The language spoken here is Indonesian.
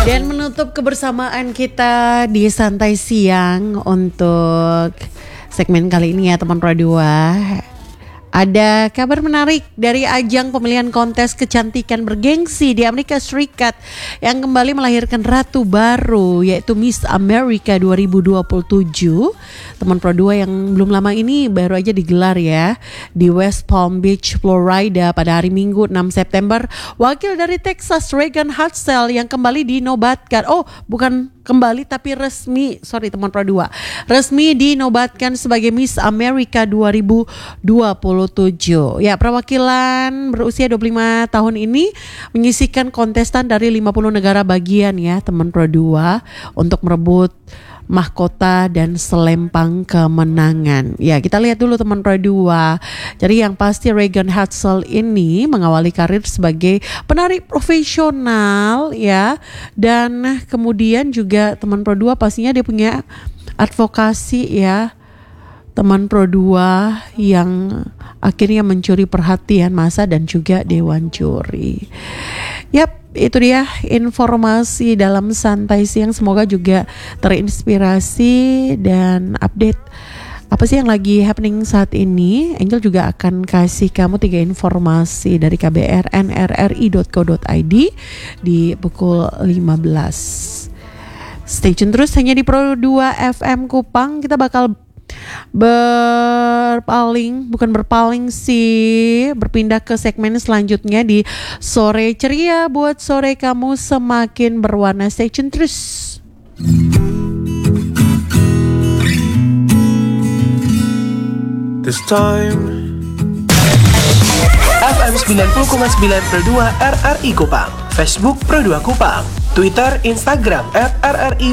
Dan menutup kebersamaan kita di Santai Siang untuk segmen kali ini ya teman Pro 2. Ada kabar menarik dari ajang pemilihan kontes kecantikan bergengsi di Amerika Serikat yang kembali melahirkan ratu baru yaitu Miss America 2027. Teman Pro 2 yang belum lama ini baru aja digelar ya di West Palm Beach, Florida pada hari Minggu 6 September. Wakil dari Texas Reagan Hartzell yang kembali dinobatkan. Oh, bukan kembali tapi resmi, teman Pro 2. Resmi dinobatkan sebagai Miss America 2027. Ya, perwakilan berusia 25 tahun ini menyisihkan kontestan dari 50 negara bagian ya, teman Pro 2 untuk merebut mahkota dan selempang kemenangan. Ya, kita lihat dulu teman Pro 2. Jadi yang pasti Reagan Hartzell ini mengawali karir sebagai penari profesional ya. Dan kemudian juga teman Pro 2 pastinya dia punya advokasi ya. Teman Pro 2 yang akhirnya mencuri perhatian massa dan juga dewan juri. Yap, itu dia informasi dalam Santai Siang. Semoga juga terinspirasi dan update apa sih yang lagi happening saat ini. Angel juga akan kasih kamu 3 informasi dari KBR nrri.co.id di pukul 15. Stay tune terus hanya di Pro 2 FM Kupang. Kita bakal berpindah ke segmen selanjutnya di Sore Ceria buat sore kamu semakin berwarna. Stay tune terus. This time FM 90,9 Pro 2 RRI Kupang, Facebook Pro 2 Kupang, Twitter, Instagram @RRI